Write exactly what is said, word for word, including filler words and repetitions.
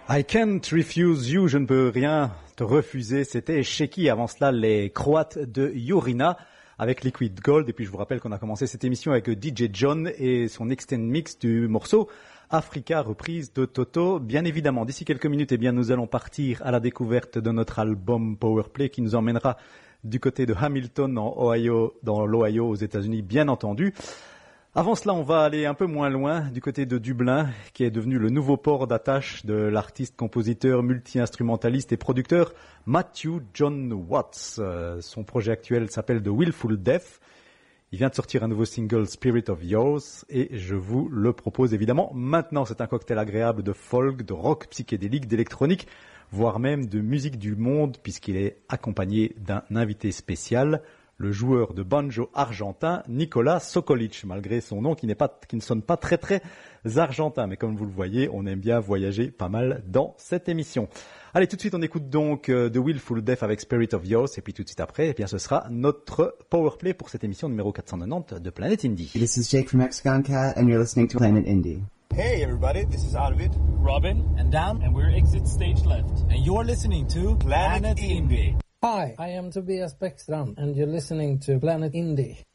I can't refuse you, je ne peux rien te refuser, c'était Sheki, avant cela les Croates de Yurina avec Liquid Gold, et puis je vous rappelle qu'on a commencé cette émission avec D J John et son extend mix du morceau Africa, reprise de Toto. Bien évidemment, d'ici quelques minutes, eh bien, nous allons partir à la découverte de notre album Powerplay qui nous emmènera du côté de Hamilton en Ohio, dans l'Ohio aux États-Unis, bien entendu. Avant cela, on va aller un peu moins loin, du côté de Dublin, qui est devenu le nouveau port d'attache de l'artiste, compositeur, multi-instrumentaliste et producteur Matthew John Watts. Euh, son projet actuel s'appelle The Willful Death. Il vient de sortir un nouveau single, Spirit of Yours, et je vous le propose évidemment maintenant. C'est un cocktail agréable de folk, de rock psychédélique, d'électronique, voire même de musique du monde, puisqu'il est accompagné d'un invité spécial, le joueur de banjo argentin Nicolas Sokolic, malgré son nom qui n'est pas, qui ne sonne pas très très argentin. Mais comme vous le voyez, on aime bien voyager pas mal dans cette émission. Allez, tout de suite, on écoute donc euh, The Willful Death avec Spirit of Yours, et puis tout de suite après, eh bien, ce sera notre Powerplay pour cette émission numéro quatre cent quatre-vingt-dix de Planet Indie. This is Jake from Hexagon Cat, and you're listening to Planet Indie. Hey everybody, this is Arvid, Robin, and Dan, and we're Exit Stage Left, and you're listening to Planet, Planet Indie. Hi, I am Tobias Bäckstrand, and you're listening to Planet Indie.